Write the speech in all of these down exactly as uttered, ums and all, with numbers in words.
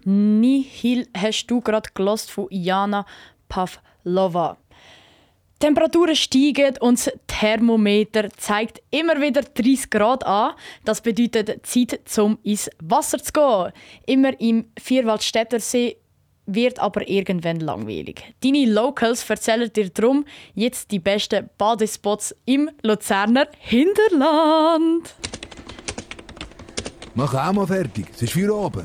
Nihil hast du gerade gelost von Jana Pavlova. Die Temperaturen steigen und das Thermometer zeigt immer wieder dreißig Grad an. Das bedeutet Zeit, um ins Wasser zu gehen. Immer im Vierwaldstättersee wird aber irgendwann langweilig. Deine Locals erzählen dir darum jetzt die besten Badespots im Luzerner Hinterland. Mach auch mal fertig, es ist für oben.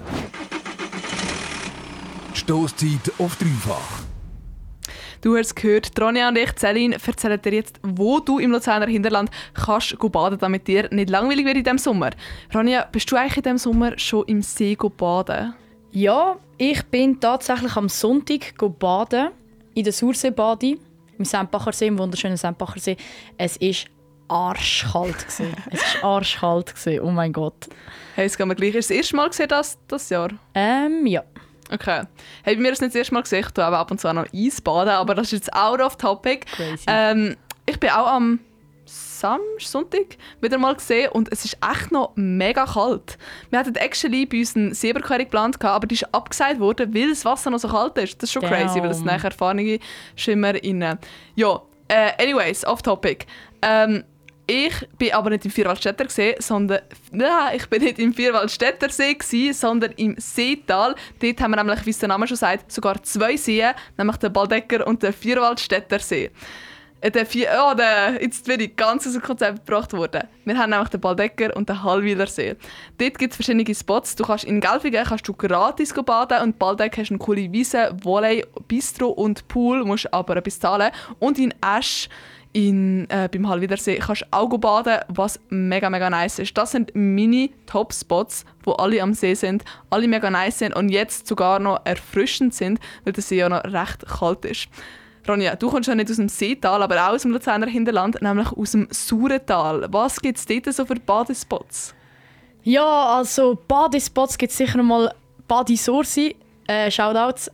Stosszeit auf dreifach. Du hast es gehört, Ronja und ich, Celine, erzählen dir jetzt, wo du im Luzerner Hinterland kannst baden, damit dir nicht langweilig wird in diesem Sommer. Ronja, bist du eigentlich in diesem Sommer schon im See baden? Ja, ich bin tatsächlich am Sonntag baden, in der Surseebadi, im Sempacher See, im wunderschönen Sempacher See. Es war arschkalt. Es war arschkalt, oh mein Gott. Hey, es geht mir gleich. Ist das erste Mal gesehen, das, das Jahr? Ähm, ja. Okay. Hey, bei mir ist es nicht das erste Mal gesehen. Ich tue ab und zu auch noch Eisbaden, aber das ist jetzt out of topic. Crazy. Ähm, ich bin auch am Samstag, Sonntag wieder mal gesehen und es ist echt noch mega kalt. Wir hatten actually bei uns eine Seeüberquerung geplant, aber die ist abgesagt worden, weil das Wasser noch so kalt ist. Das ist schon Damn. crazy, weil das nachher erfahrene Schwimmer rein. Ja, äh, anyways, off topic. Ähm, Ich bin aber nicht im Vierwaldstätter See, sondern nein, ich bin nicht im Vierwaldstätter See gsi, sondern im Seetal. Dort haben wir nämlich, wie es der Name schon sagt, sogar zwei Seen, nämlich den Baldecker und den Vierwaldstätter See. Äh, Der vier, oh, der, jetzt bin ich ganz aus dem Konzept gebracht worden. Wir haben nämlich den Baldecker und den Hallwiler See. Dort gibt es verschiedene Spots. Du kannst in Gelfingen kannst du gratis baden und Baldeck hast eine coole Wiese, Volley, Bistro und Pool, musst aber etwas zahlen. Und in Esch In, äh, beim Hallwilersee kannst du auch baden, was mega, mega nice ist. Das sind meine Top-Spots, wo alle am See sind, alle mega nice sind und jetzt sogar noch erfrischend sind, weil der See ja noch recht kalt ist. Ronja, du kommst ja nicht aus dem Seetal, aber auch aus dem Luzerner Hinterland, nämlich aus dem Saurental. Was gibt es dort so für Badespots? Ja, also Badespots gibt es sicher noch mal Badi Sorsi. Äh, Shoutouts.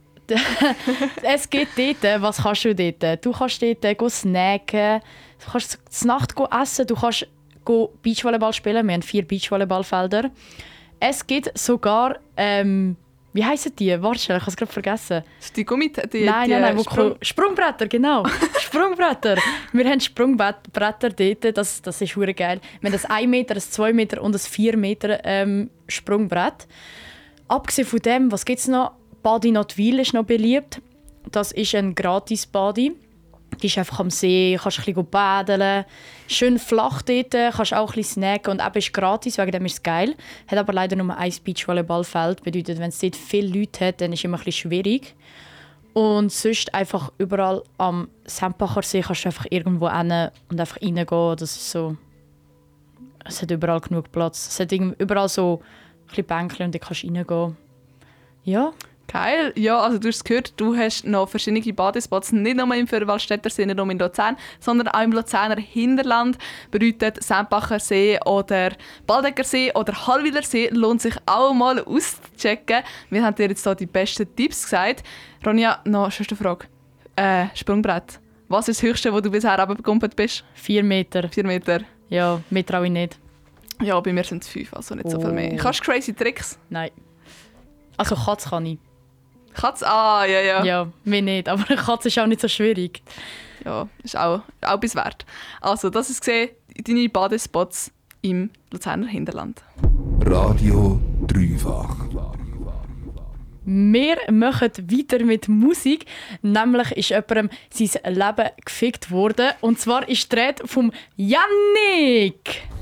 Es gibt dort, was kannst du dort? Du kannst dort äh, snacken, du kannst zur Nacht essen, du kannst Beachvolleyball spielen. Wir haben vier Beachvolleyballfelder. Es gibt sogar, ähm, wie heissen die? Warte schnell, ich habe es gerade vergessen. Die Gummi... Die, nein, die, nein, nein, wo Sprung- Sprungbretter, genau. Sprungbretter. Wir haben Sprungbretter dort, das, das ist verdammt geil. Wir haben ein ein Meter, ein zwei Meter und ein vier Meter ähm, Sprungbrett. Abgesehen von dem, was gibt es noch? Badi Notwil ist noch beliebt. Das ist ein Gratis-Badi. Du bist einfach am See, kannst ein bisschen baden. Schön flach dort, kannst auch ein bisschen snacken und eben ist gratis, wegen dem ist es geil. Hat aber leider nur ein Beachvolleyballfeld. Bedeutet, wenn es dort viele Leute hat, dann ist es immer ein bisschen schwierig. Und sonst einfach überall am Sempacher See kannst du einfach irgendwo hin und einfach reingehen. Das ist so... Es hat überall genug Platz. Es hat überall so ein bisschen Bänkchen und dann kannst du reingehen. Ja. Geil. Ja, also du hast es gehört, du hast noch verschiedene Badespots, nicht nur im Vierwaldstätter See, nicht nur in Luzern, sondern auch im Luzerner Hinterland. Bedeutet Sempacher See oder Baldecker See oder Hallwiler See lohnt sich auch mal auszuchecken. Wir haben dir jetzt hier die besten Tipps gesagt. Ronja, noch eine Frage. Äh, Sprungbrett. Was ist das Höchste, wo du bisher runtergekommen bist? Vier Meter. Vier Meter. Ja, mehr traue ich nicht. Ja, bei mir sind es fünf, also nicht Oh. so viel mehr. Kannst du crazy Tricks? Nein. Also Katz kann ich. Katz? Ah, ja, ja. Ja, mir nicht. Aber eine Katze ist auch nicht so schwierig. Ja, ist auch, auch etwas wert. Also, das ist gesehen, deine Badespots im Luzerner Hinterland. Radio dreifach. Wir machen weiter mit Musik. Nämlich ist jemandem sein Leben gefickt worden. Und zwar ist die Rede vom Yannick.